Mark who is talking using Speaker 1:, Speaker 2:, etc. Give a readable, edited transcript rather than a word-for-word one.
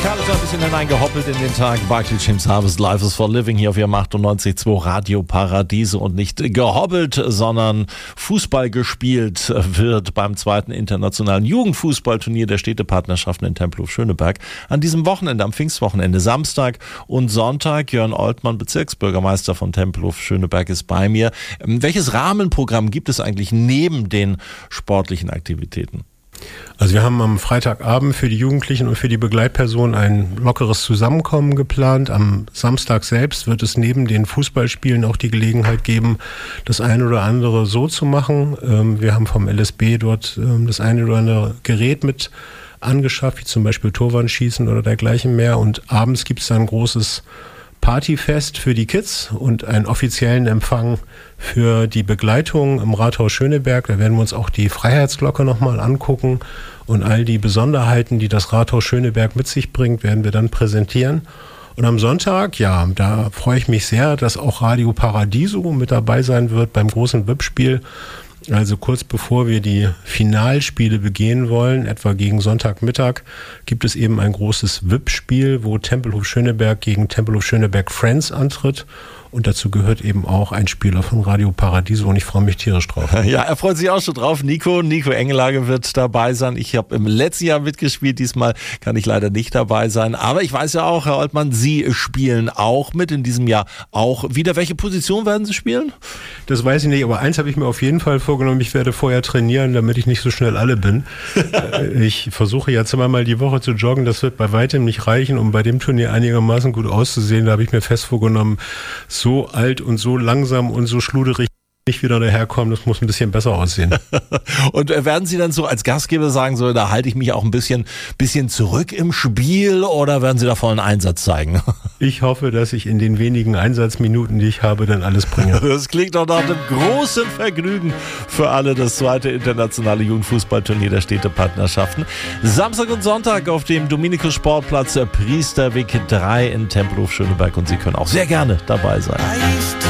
Speaker 1: musikalisch ein bisschen hineingehoppelt in den Tag. Barclay James Harvest, Life is for Living hier auf ihrem 98.2 Radio Paradiso und nicht gehobbelt, sondern Fußball gespielt wird beim 2. internationalen Jugendfußballturnier der Städtepartnerschaften in Tempelhof-Schöneberg. An diesem Wochenende, am Pfingstwochenende, Samstag und Sonntag. Jörn Oltmann, Bezirksbürgermeister von Tempelhof-Schöneberg, ist bei mir. Welches Rahmenprogramm gibt es eigentlich neben den sportlichen Aktivitäten?
Speaker 2: Also wir haben am Freitagabend für die Jugendlichen und für die Begleitpersonen ein lockeres Zusammenkommen geplant. Am Samstag selbst wird es neben den Fußballspielen auch die Gelegenheit geben, das eine oder andere so zu machen. Wir haben vom LSB dort das eine oder andere Gerät mit angeschafft, wie zum Beispiel Torwandschießen oder dergleichen mehr. Und abends gibt es dann ein großes Partyfest für die Kids und einen offiziellen Empfang für die Begleitung im Rathaus Schöneberg. Da werden wir uns auch die Freiheitsglocke nochmal angucken und all die Besonderheiten, die das Rathaus Schöneberg mit sich bringt, werden wir dann präsentieren. Und am Sonntag, ja, da freue ich mich sehr, dass auch Radio Paradiso mit dabei sein wird beim großen VIP-Spiel. Also kurz bevor wir die Finalspiele begehen wollen, etwa gegen Sonntagmittag, gibt es eben ein großes VIP-Spiel, wo Tempelhof-Schöneberg gegen Tempelhof-Schöneberg Friends antritt. Und dazu gehört eben auch ein Spieler von Radio Paradiso und ich freue mich tierisch drauf.
Speaker 1: Ja, er freut sich auch schon drauf. Nico Engelage wird dabei sein. Ich habe im letzten Jahr mitgespielt, diesmal kann ich leider nicht dabei sein. Aber ich weiß ja auch, Herr Oltmann, Sie spielen auch mit in diesem Jahr auch wieder. Welche Position werden Sie spielen?
Speaker 2: Das weiß ich nicht, aber eins habe ich mir auf jeden Fall vorgenommen. Ich werde vorher trainieren, damit ich nicht so schnell alle bin. Ich versuche ja zweimal die Woche zu joggen. Das wird bei weitem nicht reichen, um bei dem Turnier einigermaßen gut auszusehen. Da habe ich mir fest vorgenommen, so alt und so langsam und so schluderig nicht wieder daherkommen, das muss ein bisschen besser aussehen.
Speaker 1: Und werden Sie dann so als Gastgeber sagen, so, da halte ich mich auch ein bisschen zurück im Spiel, oder werden Sie da vollen Einsatz zeigen?
Speaker 2: Ich hoffe, dass ich in den wenigen Einsatzminuten, die ich habe, dann alles bringe.
Speaker 1: Das klingt doch nach einem großen Vergnügen für alle, das 2. internationale Jugendfußballturnier der Städtepartnerschaften. Samstag und Sonntag auf dem Dominikus Sportplatz Priesterweg 3 in Tempelhof-Schöneberg und Sie können auch sehr gerne dabei sein.